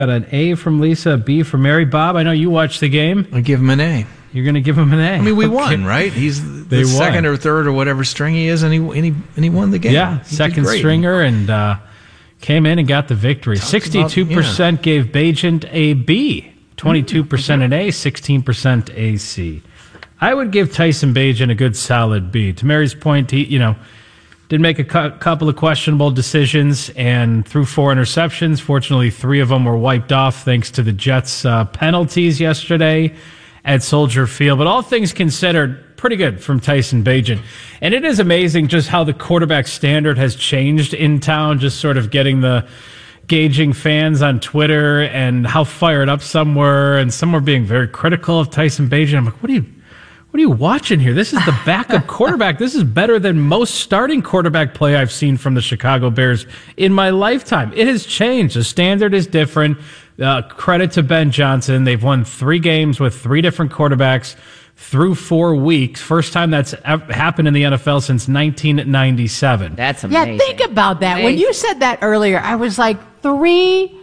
Got an A from Lisa, a B from Mary. Bob, I know you watched the game. I give him an A. You're going to give him an A. I mean, we won, right? He's the second or third or whatever string he is, and he won the game. Yeah, second stringer, and came in and got the victory. 62% gave Bagent a B, 22% an A, 16% a C. I would give Tyson Bagent a good solid B. To Mary's point, he, did make a couple of questionable decisions and threw 4 interceptions. Fortunately, 3 of them were wiped off thanks to the Jets' penalties yesterday at Soldier Field. But all things considered, pretty good from Tyson Bagent. And it is amazing just how the quarterback standard has changed in town, just sort of gauging fans on Twitter and how fired up some were, and some were being very critical of Tyson Bagent. I'm like, what are you watching here? This is the backup quarterback. This is better than most starting quarterback play I've seen from the Chicago Bears in my lifetime. It has changed. The standard is different. Credit to Ben Johnson. They've won 3 games with 3 different quarterbacks through 4 weeks. First time that's happened in the NFL since 1997. That's amazing. Yeah, think about that. When you said that earlier, I was like, 3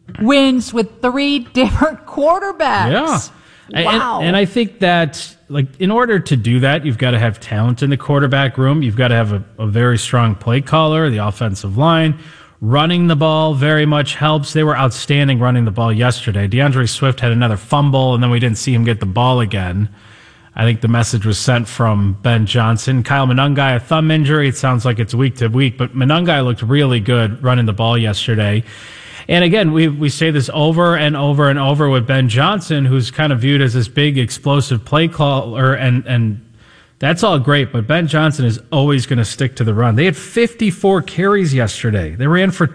wins with 3 different quarterbacks. Yeah. Wow. And I think that, in order to do that, you've got to have talent in the quarterback room. You've got to have a very strong play caller, the offensive line. Running the ball very much helps. They were outstanding running the ball yesterday. DeAndre Swift had another fumble, and then we didn't see him get the ball again. I think the message was sent from Ben Johnson. Kyle Monangai, a thumb injury. It sounds like it's week to week, but Monangai looked really good running the ball yesterday. And again, we say this over and over and over with Ben Johnson, who's kind of viewed as this big explosive play caller, and that's all great, but Ben Johnson is always going to stick to the run. They had 54 carries yesterday. They ran for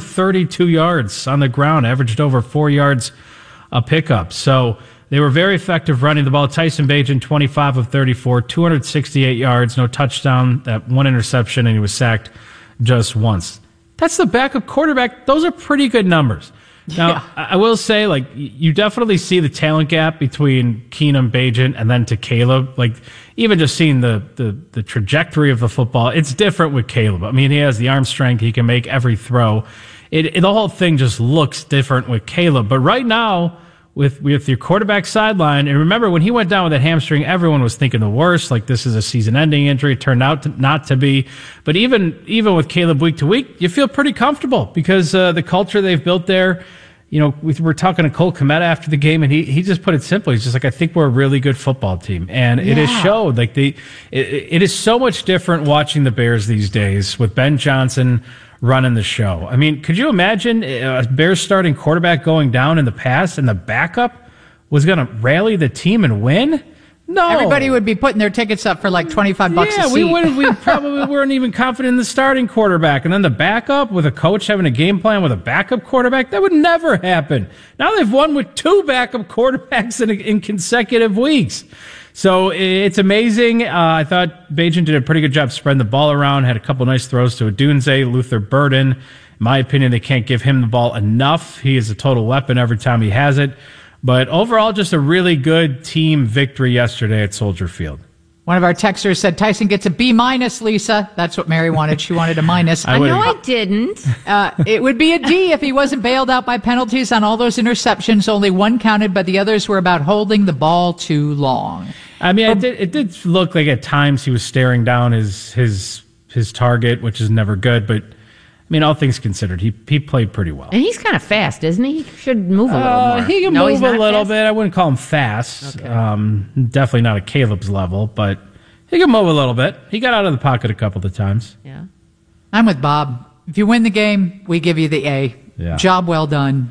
232 yards on the ground, averaged over 4 yards a pickup. So they were very effective running the ball. Tyson Bagent, 25 of 34, 268 yards, no touchdown, that 1 interception, and he was sacked just once. That's the backup quarterback. Those are pretty good numbers. Now, yeah. I will say, you definitely see the talent gap between Keenum, Bagent, and then to Caleb. Even just seeing the trajectory of the football, it's different with Caleb. I mean, he has the arm strength. He can make every throw. The whole thing just looks different with Caleb. But right now, with your quarterback sideline, and remember, when he went down with that hamstring, everyone was thinking the worst, this is a season-ending injury. It turned out not to be. But even with Caleb week to week, you feel pretty comfortable because the culture they've built there. We were talking to Cole Kmet after the game, and he just put it simply. He's just like, I think we're a really good football team. And it has showed. It is so much different watching the Bears these days with Ben Johnson running the show. I mean, could you imagine a Bears starting quarterback going down in the past and the backup was going to rally the team and win? No. Everybody would be putting their tickets up for $25 a seat. We probably weren't even confident in the starting quarterback. And then the backup with a coach having a game plan with a backup quarterback, that would never happen. Now they've won with 2 backup quarterbacks in consecutive weeks. So it's amazing. I thought Bagent did a pretty good job spreading the ball around, had a couple nice throws to Odunze, Luther Burden. In my opinion, they can't give him the ball enough. He is a total weapon every time he has it. But overall, just a really good team victory yesterday at Soldier Field. One of our texters said Tyson gets a B-, Lisa. That's what Mary wanted. She wanted a minus. I know I didn't. It would be a D if he wasn't bailed out by penalties on all those interceptions. Only 1 counted, but the others were about holding the ball too long. I mean, it did look like at times he was staring down his target, which is never good. But I mean, all things considered, he played pretty well. And he's kind of fast, isn't he? He should move a little more. He can move a little bit. I wouldn't call him fast. Okay. Definitely not at Caleb's level, but he can move a little bit. He got out of the pocket a couple of times. Yeah. I'm with Bob. If you win the game, we give you the A. Yeah. Job well done.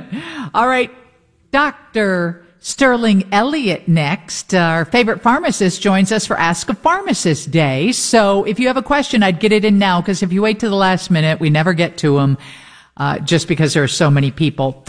All right, Dr. Sterling Elliott next. Our favorite pharmacist joins us for Ask a Pharmacist Day. So if you have a question, I'd get it in now, because if you wait to the last minute, we never get to them, just because there are so many people.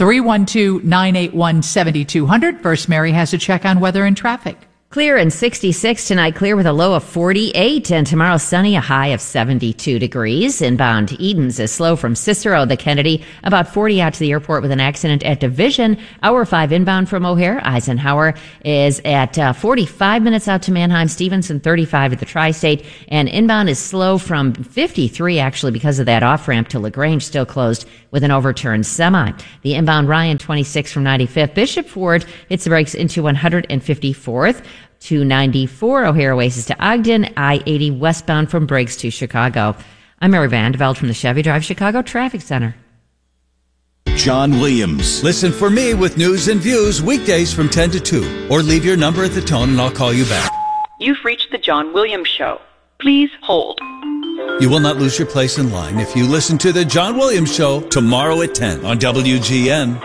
312-981-7200. First, Mary has a check on weather and traffic. Clear and 66 tonight, clear with a low of 48, and tomorrow sunny, a high of 72 degrees. Inbound Edens is slow from Cicero, the Kennedy, about 40 out to the airport with an accident at Division. Hour 5 inbound from O'Hare. Eisenhower is at 45 minutes out to Mannheim. Stevenson, 35 at the Tri-State. And inbound is slow from 53, actually, because of that off-ramp to LaGrange, still closed with an overturned semi. The inbound Ryan 26 from 95th. Bishop Ford hits the brakes into 154th. 294 O'Hare Oasis to Ogden. I-80 westbound from Briggs to Chicago. I'm Mary Vandeveld from the Chevy Drive Chicago Traffic Center. John Williams. Listen for me with news and views weekdays from 10 to 2. Or leave your number at the tone and I'll call you back. You've reached the John Williams Show. Please hold. You will not lose your place in line if you listen to the John Williams Show tomorrow at 10 on WGN.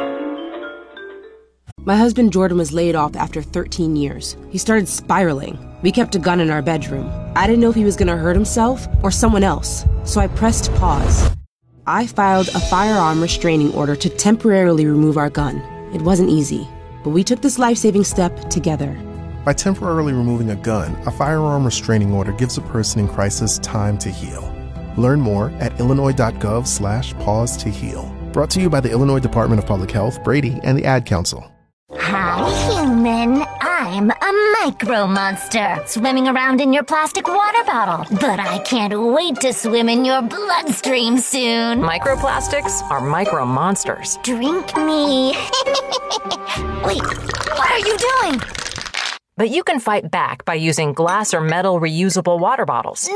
My husband Jordan was laid off after 13 years. He started spiraling. We kept a gun in our bedroom. I didn't know if he was going to hurt himself or someone else, so I pressed pause. I filed a firearm restraining order to temporarily remove our gun. It wasn't easy, but we took this life-saving step together. By temporarily removing a gun, a firearm restraining order gives a person in crisis time to heal. Learn more at illinois.gov/pause to heal. Brought to you by the Illinois Department of Public Health, Brady, and the Ad Council. Hi, human. I'm a micro monster, swimming around in your plastic water bottle. But I can't wait to swim in your bloodstream soon. Microplastics are micro monsters. Drink me. Wait, what are you doing? But you can fight back by using glass or metal reusable water bottles.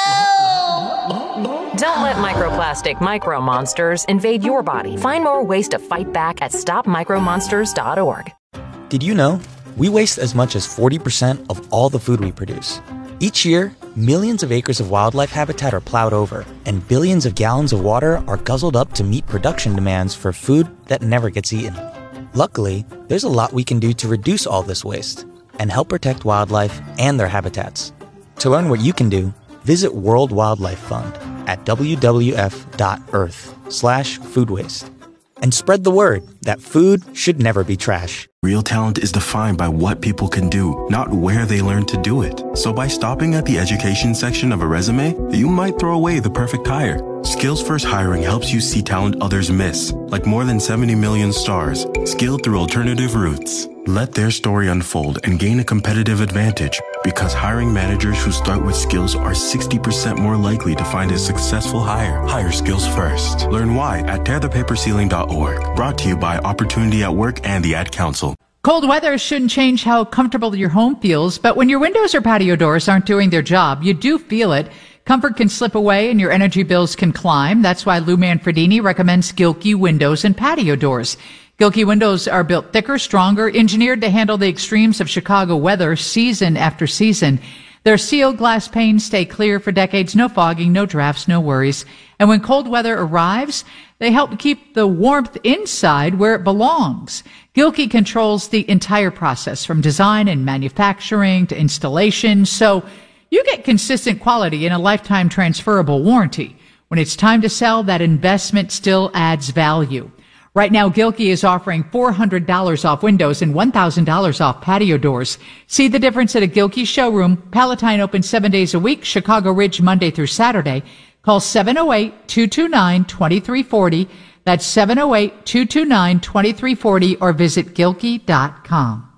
No! Don't let microplastic micro monsters invade your body. Find more ways to fight back at stopmicromonsters.org. Did you know we waste as much as 40% of all the food we produce? Each year, millions of acres of wildlife habitat are plowed over, and billions of gallons of water are guzzled up to meet production demands for food that never gets eaten. Luckily, there's a lot we can do to reduce all this waste and help protect wildlife and their habitats. To learn what you can do, visit World Wildlife Fund at wwf.earth/food waste. And spread the word that food should never be trash. Real talent is defined by what people can do, not where they learn to do it. So by stopping at the education section of a resume, you might throw away the perfect hire. Skills First Hiring helps you see talent others miss, like more than 70 million stars, skilled through alternative routes. Let their story unfold and gain a competitive advantage, because hiring managers who start with skills are 60% more likely to find a successful hire. Hire skills first. Learn why at tearthepaperceiling.org. Brought to you by Opportunity at Work and the Ad Council. Cold weather shouldn't change how comfortable your home feels, but when your windows or patio doors aren't doing their job, you do feel it. Comfort can slip away and your energy bills can climb. That's why Lou Manfredini recommends Gilkey windows and patio doors. Gilkey windows are built thicker, stronger, engineered to handle the extremes of Chicago weather season after season. Their sealed glass panes stay clear for decades, no fogging, no drafts, no worries. And when cold weather arrives, they help keep the warmth inside where it belongs. Gilkey controls the entire process from design and manufacturing to installation, so you get consistent quality and a lifetime transferable warranty. When it's time to sell, that investment still adds value. Right now, Gilkey is offering $400 off windows and $1,000 off patio doors. See the difference at a Gilkey showroom. Palatine open 7 days a week, Chicago Ridge Monday through Saturday. Call 708-229-2340. That's 708-229-2340 or visit Gilkey.com.